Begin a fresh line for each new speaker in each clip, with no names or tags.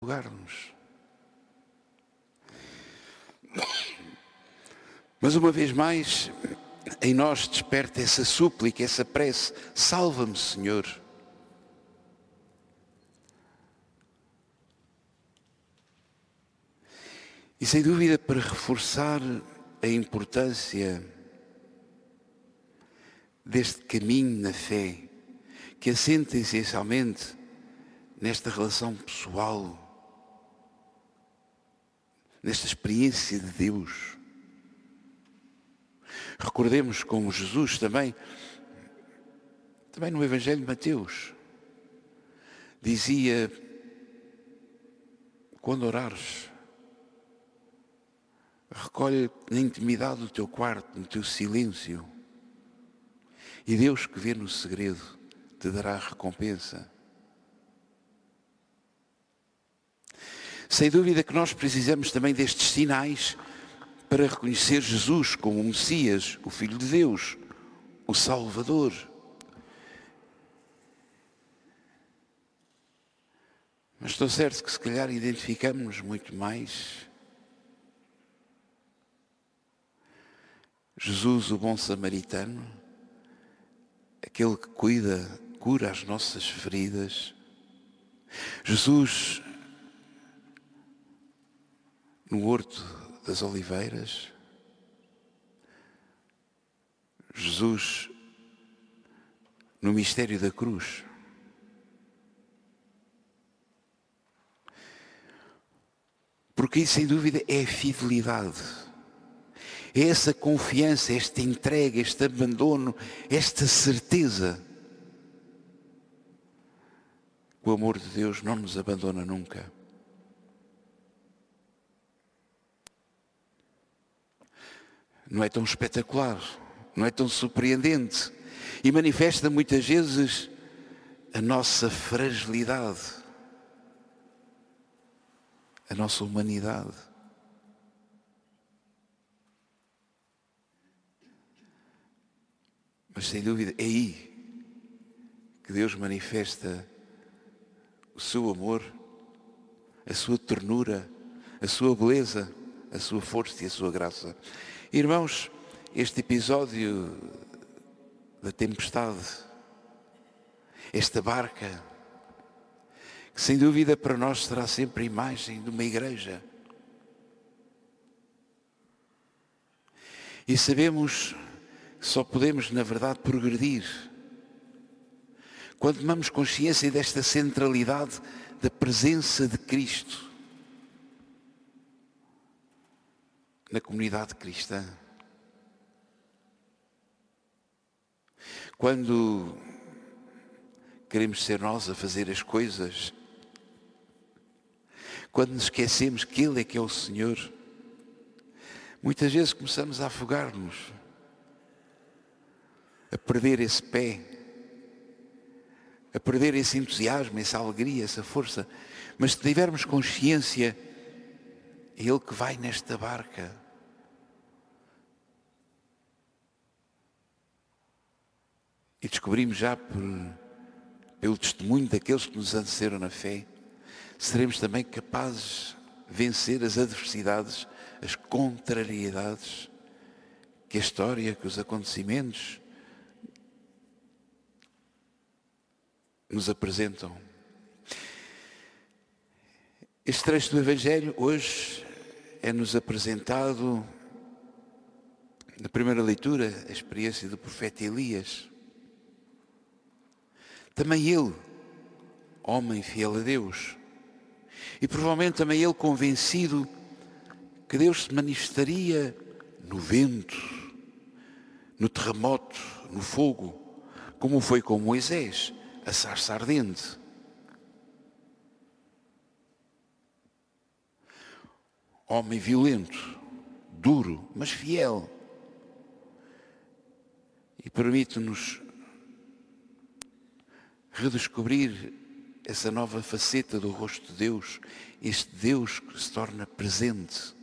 lugar-nos. Mas uma vez mais, em nós desperta essa súplica, essa prece: salva-me, Senhor. E sem dúvida, para reforçar a importância deste caminho na fé, que assenta essencialmente nesta relação pessoal, nesta experiência de Deus. Recordemos como Jesus também no Evangelho de Mateus, dizia: quando orares, recolhe na intimidade do teu quarto, no teu silêncio, e Deus que vê no segredo te dará a recompensa. Sem dúvida que nós precisamos também destes sinais para reconhecer Jesus como o Messias, o Filho de Deus, o Salvador. Mas estou certo que se calhar identificamos-nos muito mais Jesus, o bom samaritano, aquele que cura as nossas feridas. Jesus no Horto das Oliveiras. Jesus no mistério da cruz. Porque isso, sem dúvida, é a fidelidade. É essa confiança, esta entrega, este abandono, esta certeza que o amor de Deus não nos abandona nunca. Não é tão espetacular, não é tão surpreendente e manifesta muitas vezes a nossa fragilidade, a nossa humanidade. Mas sem dúvida é aí que Deus manifesta o seu amor, a sua ternura, a sua beleza, a sua força e a sua graça. Irmãos, este episódio da tempestade, esta barca, que sem dúvida para nós será sempre a imagem de uma igreja. E sabemos que só podemos, na verdade, progredir quando tomamos consciência desta centralidade da presença de Cristo na comunidade cristã. Quando queremos ser nós a fazer as coisas, quando nos esquecemos que Ele é que é o Senhor, muitas vezes começamos a afogar-nos, a perder esse pé, a perder esse entusiasmo, essa alegria, essa força. Mas se tivermos consciência, é Ele que vai nesta barca. E descobrimos já pelo testemunho daqueles que nos antecederam na fé, seremos também capazes de vencer as adversidades, as contrariedades que a história, que os acontecimentos nos apresentam. Este trecho do Evangelho hoje é-nos apresentado, na primeira leitura, a experiência do profeta Elias. Também ele, homem fiel a Deus, e provavelmente também ele convencido que Deus se manifestaria no vento, no terremoto, no fogo, como foi com Moisés, a sarça ardente. Homem violento, duro, mas fiel. E permite-nos redescobrir essa nova faceta do rosto de Deus, este Deus que se torna presente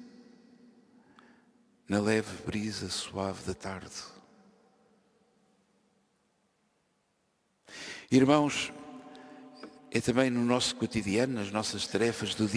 na leve brisa suave da tarde. Irmãos, É também no nosso cotidiano, nas nossas tarefas do